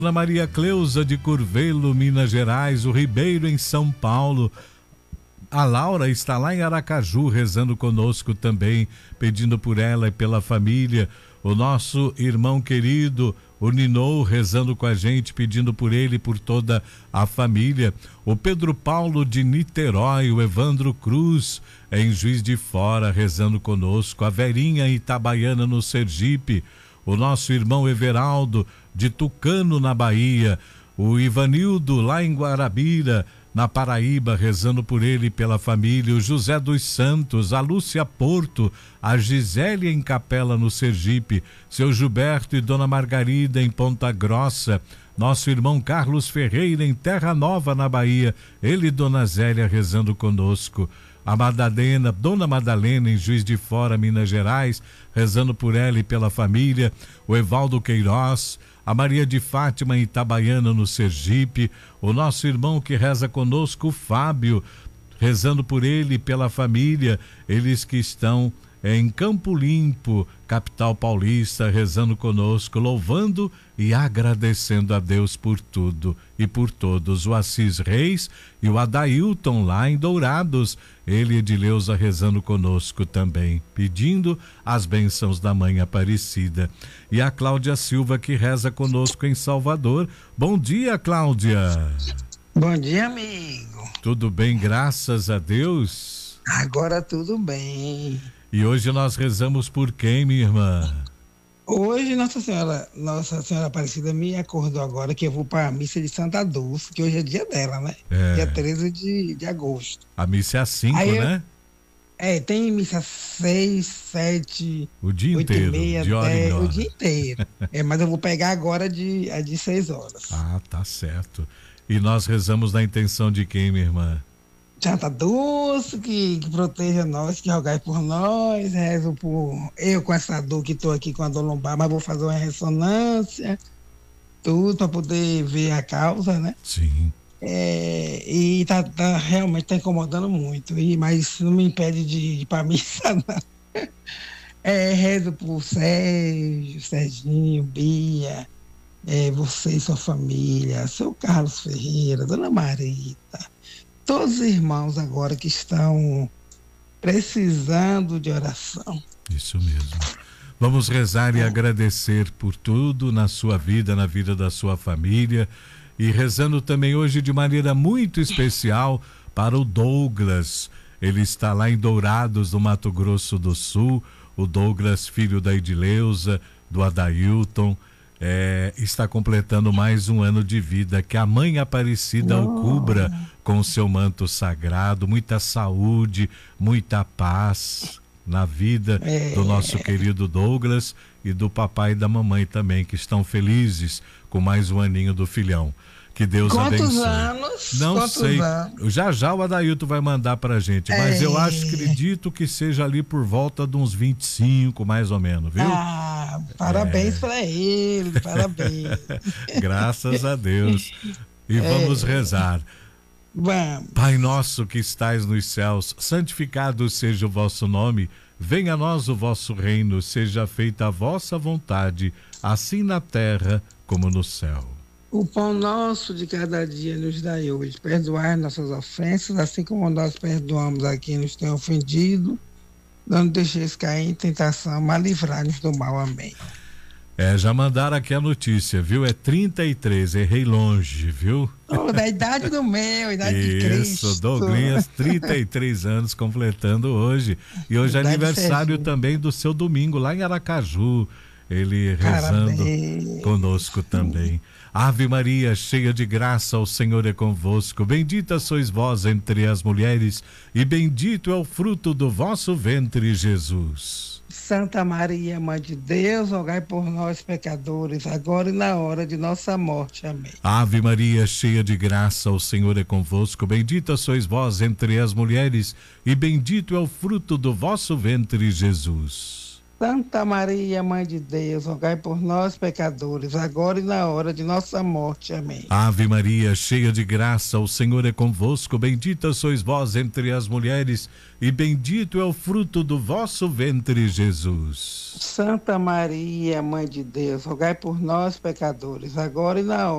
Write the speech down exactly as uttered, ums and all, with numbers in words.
Ana Maria Cleusa de Curvelo, Minas Gerais, o Ribeiro em São Paulo. A Laura está lá em Aracaju rezando conosco também, pedindo por ela e pela família. O nosso irmão querido, o Ninou, rezando com a gente, pedindo por ele e por toda a família. O Pedro Paulo de Niterói, o Evandro Cruz em Juiz de Fora, rezando conosco. A Verinha em Itabaiana, no Sergipe. O nosso irmão Everaldo de Tucano, na Bahia. O Ivanildo lá em Guarabira, na Paraíba, rezando por ele e pela família. O José dos Santos, a Lúcia Porto, a Gisele em Capela, no Sergipe. Seu Gilberto e Dona Margarida em Ponta Grossa. Nosso irmão Carlos Ferreira em Terra Nova, na Bahia. Ele e Dona Zélia rezando conosco. A Madalena, Dona Madalena em Juiz de Fora, Minas Gerais, rezando por ela e pela família. O Evaldo Queiroz, a Maria de Fátima em Itabaiana, no Sergipe. O nosso irmão que reza conosco, o Fábio, rezando por ele e pela família. Eles que estão em Campo Limpo, capital paulista, rezando conosco, louvando e agradecendo a Deus por tudo e por todos. O Assis Reis e o Adailton lá em Dourados, ele e Edileuza rezando conosco também, pedindo as bênçãos da Mãe Aparecida. E a Cláudia Silva que reza conosco em Salvador. Bom dia, Cláudia. Bom dia, amigo. Tudo bem, graças a Deus? Agora tudo bem. E hoje nós rezamos por quem, minha irmã? Hoje Nossa Senhora, Nossa Senhora Aparecida me acordou agora que eu vou para a missa de Santa Dulce, que hoje é dia dela, né? É. Dia treze de, de agosto. A missa é às cinco, né? É, tem missa seis, sete, o dia oito inteiro, e meia, de hora dez, em hora. o dia inteiro. É, mas eu vou pegar agora de, a de seis horas. Ah, tá certo. E nós rezamos na intenção de quem, minha irmã? Santa Dulce, que, que proteja nós, que rogai por nós, rezo por eu com essa dor que estou aqui com a dor lombar, mas vou fazer uma ressonância, tudo para poder ver a causa, né? Sim. É, e tá, tá realmente tá incomodando muito, e, mas isso não me impede de ir para missa, não. É, rezo por Sérgio, Serginho, Bia, é, você e sua família, seu Carlos Ferreira, Dona Marita, todos os irmãos agora que estão precisando de oração. Isso mesmo. Vamos rezar e agradecer por tudo na sua vida, na vida da sua família, e rezando também hoje de maneira muito especial para o Douglas. Ele está lá em Dourados, no Mato Grosso do Sul. O Douglas, filho da Edileuza, do Adailton, é, está completando mais um ano de vida. Que a Mãe Aparecida oh. o cubra com o seu manto sagrado, muita saúde, muita paz na vida é. do nosso querido Douglas e do papai e da mamãe também, que estão felizes com mais um aninho do filhão. Que Deus Quantos abençoe. anos? Não Quantos sei. Anos? Já já o Adailton vai mandar pra gente, mas é. eu acho, acredito que seja ali por volta de uns vinte e cinco, mais ou menos, viu? Ah, parabéns é. para ele, parabéns. Graças a Deus. E é. vamos rezar. Vamos. Pai nosso que estais nos céus, santificado seja o vosso nome, venha a nós o vosso reino, seja feita a vossa vontade, assim na terra como no céu. O pão nosso de cada dia nos dai hoje. Perdoar nossas ofensas, assim como nós perdoamos a quem nos tem ofendido. Não nos deixeis cair em tentação, mas livrai-nos do mal. Amém. É, já mandaram aqui a notícia, viu? É trinta e três, errei longe, viu? Oh, da idade do meu, idade Isso, de Cristo. Isso, Douglinhas, trinta e três anos completando hoje. E hoje é aniversário também do seu Domingo, lá em Aracaju. Ele rezando Parabéns. conosco também. Ave Maria, cheia de graça, o Senhor é convosco. Bendita sois vós entre as mulheres, e bendito é o fruto do vosso ventre, Jesus. Santa Maria, Mãe de Deus, rogai por nós, pecadores, agora e na hora de nossa morte. Amém. Ave Maria, cheia de graça, o Senhor é convosco. Bendita sois vós entre as mulheres, e bendito é o fruto do vosso ventre, Jesus. Santa Maria, Mãe de Deus, rogai por nós, pecadores, agora e na hora de nossa morte. Amém. Ave Maria, cheia de graça, o Senhor é convosco, bendita sois vós entre as mulheres, e bendito é o fruto do vosso ventre, Jesus. Santa Maria, Mãe de Deus, rogai por nós, pecadores, agora e na hora